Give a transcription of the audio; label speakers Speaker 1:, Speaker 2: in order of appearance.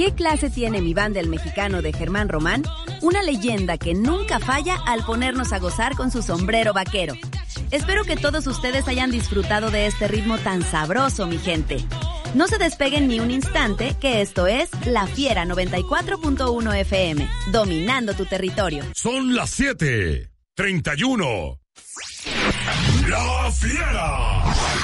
Speaker 1: ¿Qué clase tiene mi banda el mexicano de Germán Román? Una leyenda que nunca falla al ponernos a gozar con su sombrero vaquero. Espero que todos ustedes hayan disfrutado de este ritmo tan sabroso, mi gente. No se despeguen ni un instante, que esto es La Fiera 94.1 FM, dominando tu territorio.
Speaker 2: Son las 7:31. La Fiera.